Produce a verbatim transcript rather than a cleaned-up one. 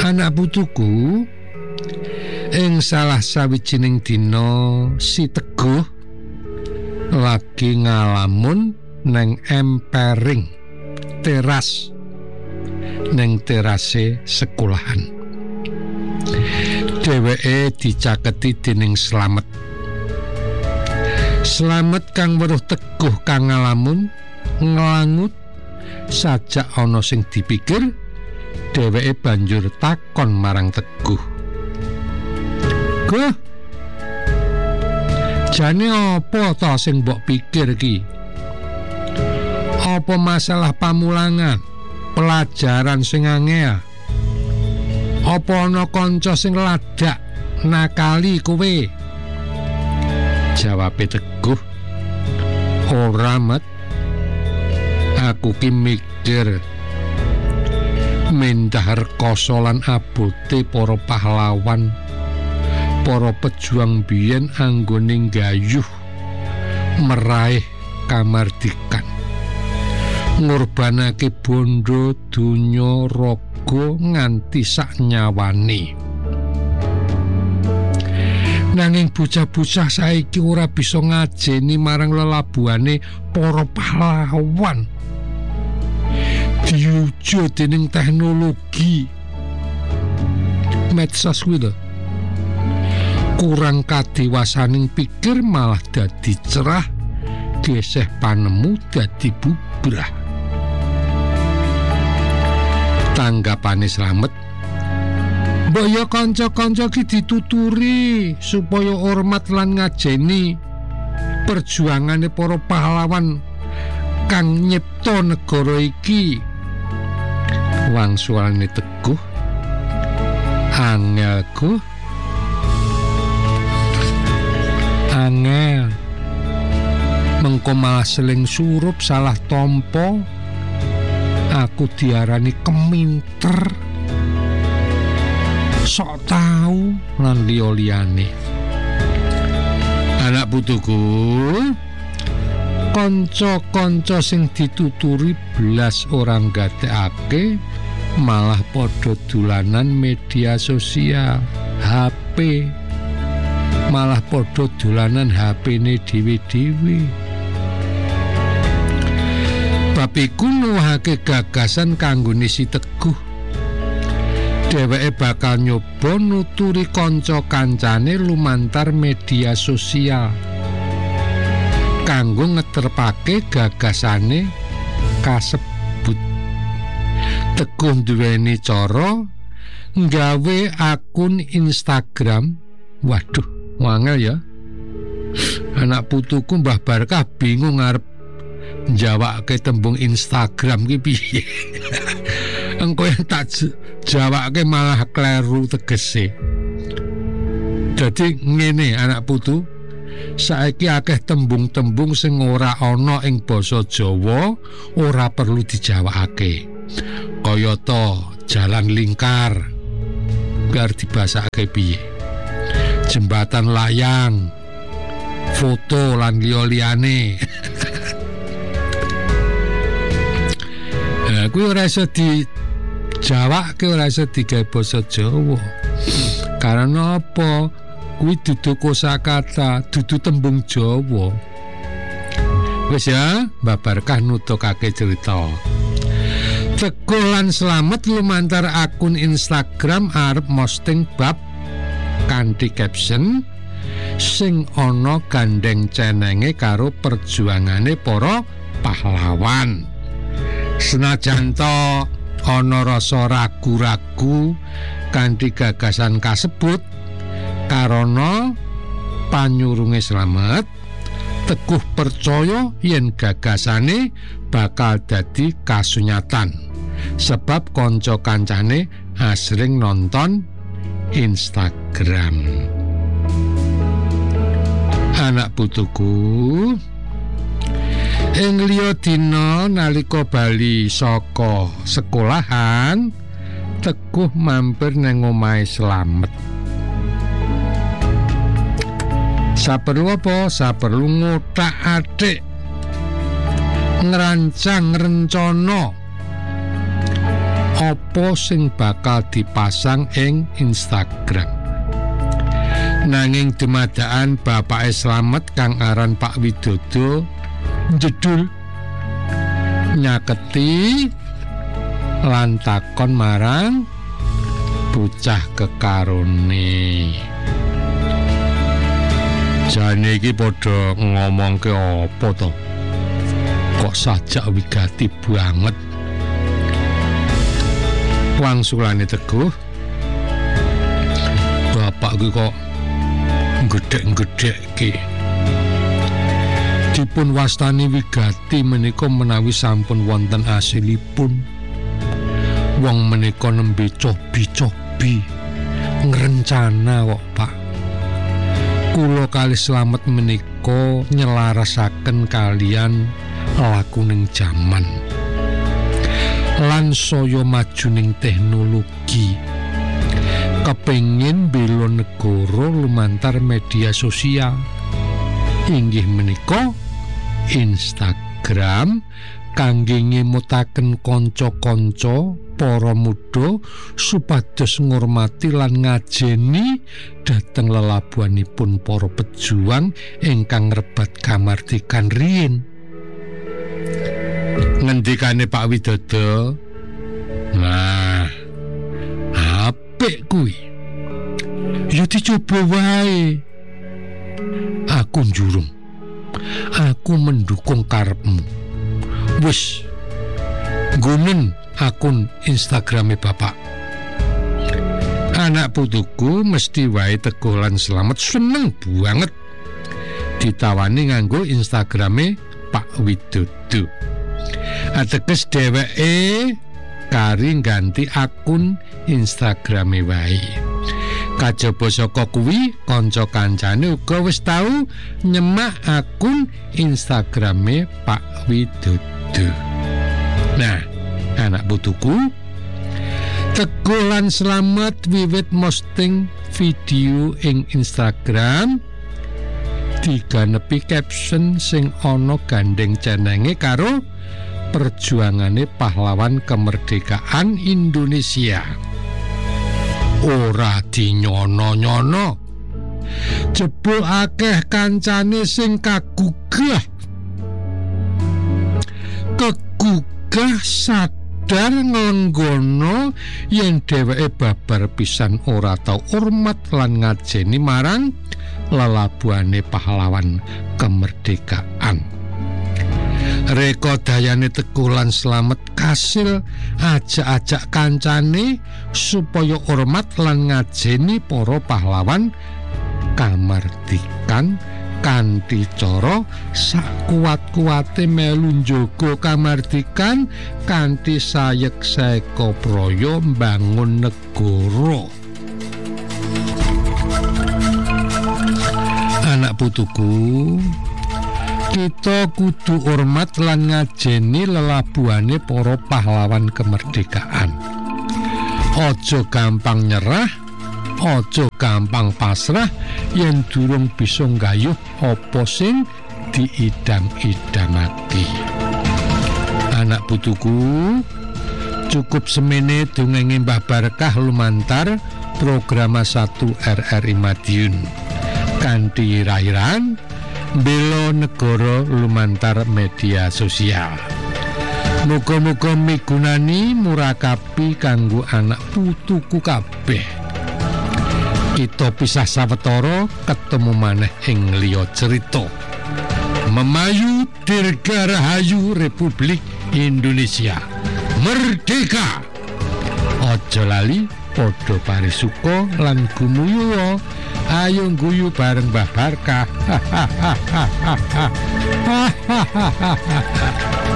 Anak putuku, ing salah sawijining dina si Teguh lagi ngalamun neng empering teras neng terase sekolahan. Dheweke dicaketi dening Slamet. Slamet kang weruh Teguh kang ngalamun nglangut sajak ana sing dipikir. Dheweke banjur takon marang Teguh. Guh, jane apa ta sing mbok pikir ki? Apa masalah pamulangan, pelajaran sing angel? Apa ana kanca sing ladak nakali kowe? Jawabe Teguh, ora Mat. Aku ki mikir mendah rekoso lan abote para pahlawan, para pejuang biyen anggone nggayuh meraih kamardikan, ngorbanake bondo donya raga nganti sak nyawane. Nanging bocah-bocah saiki ora bisa ngajeni marang lelabuhane para pahlawan. Diujo dening teknologi medsos kuwi lho. Kurang kadewasaning pikir malah dadi cerah, geseh panemu dadi bubrah. Tanggapane Slamet, mbok ya kanca-kanca ki dituturi supaya hormat lan ngajeni perjuangane para pahlawan kang nyipta negara iki. Wangsulane Teguh, angelku, angel. Mengko malah seling surup salah tompo, aku diarani keminter, sok tau lan liya-liyane. Anak putuku, kanca-kanca sing dituturi blas orang gatekake malah padha dolanan media sosial, H P. Malah padha dolanan H P-ne dhewe-dhewe. Bab iku nuwuhake gagasan kanggone si Teguh. Dheweke bakal nyoba nuturi kanca-kancane lumantar media sosial kanggo ngeterpake gagasane kasebut. Teguh duweni cara nggawe akun Instagram. Waduh, wangel ya. Anak putuku Mbah Barkah bingung ngarep njawake tembung Instagram ki piye. Engko yang tak jawake malah kleru tegese. Dadi ngene anak putu, saiki akeh tembung-tembung sing ora ana ing basa Jawa ora perlu dijawakake. Kayata jalan lingkar, gar dibasake piye? Jembatan layang, foto lan liya-liyane. Nah, kuwi ora iso dijawake, ora iso digawe basa Jawa. Karena apa? Kuwi dudu kosakata, dudu tembung Jawa. Wis ya, Mbah Barkah nutukake cerita. Teguh lan Slamet lumantar akun Instagram arep posting bab kanthi caption sing ana gandeng cenenge karo perjuangane para pahlawan. Senajan to ana rasa ragu-ragu kanthi gagasan kasebut, karana panyurunge Slamet, Teguh percaya yen gagasane bakal dadi kasunyatan sebab kanca-kancane asring nonton Instagram. Anak putuku, ing liya dina nalika bali saka sekolahan, Teguh mampir nang omahe Slamet. Saperlu apa? Saperlu ngotak-atik, ngerancang rencana apa apa sing bakal dipasang ing Instagram. Nanging dumadakan bapake Slamet kang aran Pak Widodo njedul nyaketi lan takon marang bocah kekarone. Jane iki padha ngomongke apa to? Kok sajak wigati banget. Wangsulane Teguh, bapak kuwi kok gedhek-gedhekke. Dipun wastani wigati menika menawi sampun wonten asilipun. Wong menika nembe cobi-cobi ngrencana kok, Pak. Kula kalih Slamet menika nyelarasaken kalian lakuning jaman lan saya majuning teknologi. Kepengin bela negara lumantar media sosial inggih menika Instagram kangge ngemutaken kanca-kanca para muda supados ngurmati lan ngajeni dhateng lelabuhanipun para pejuang ingkang rebat kamardikan riyin. Ngendikane Pak Widodo, nah apik kuwi, ya dicoba wae. Aku njurung, aku mendukung karepmu. Wis gunen akun Instagrame bapak. Anak putuku mesti wae Teguh lan Slamet seneng banget ditawani nganggo Instagrame Pak Widodo. Ateges dheweke kari ganti akun Instagrame wae. Kajaba saka kuwi kanca kancane uga wis tau nyemak akun Instagrame Pak Widodo. Nah, anak putuku, Teguh lan Slamet wiwit posting video ing Instagram diganepi caption sing ana gandeng cenenge karo perjuangane pahlawan kemerdekaan Indonesia. Ora dinyono-nyono, jebul akeh kancane sing kagugah kegugah sadar nglenggono yen dheweke babar pisan ora tau hormat lan ngajeni marang lelabuhane pahlawan kemerdekaan. Reka dayane Teguh lan Slamet kasil ajak-ajak kancane supaya hormat lan ngajeni para pahlawan kamardikan kanthi cara sakuwat-kuwate melu njaga kamardikan kanthi sayek-sayeka praya mbangun negara. Anak putuku, kita kudu hormat lan ngajeni lelabuhane para pahlawan kemerdekaan. Aja gampang nyerah, aja gampang pasrah yen durung bisa nggayuh apa sing diidam-idamake. Anak putuku, cukup semene dongenge Mbah Barkah lumantar program satu R R I Madiun kanthi rairan bela negara lumantar media sosial. Muga-muga migunani murakabi kanggo anak putuku kabeh. Kita pisah sawetara ketemu maneh ing liya cerita. Memayu Dirgarahayu Republik Indonesia Merdeka. Aja lali padha parisuka lan gumuyu. Ayo guyu bareng Mbah Barkah.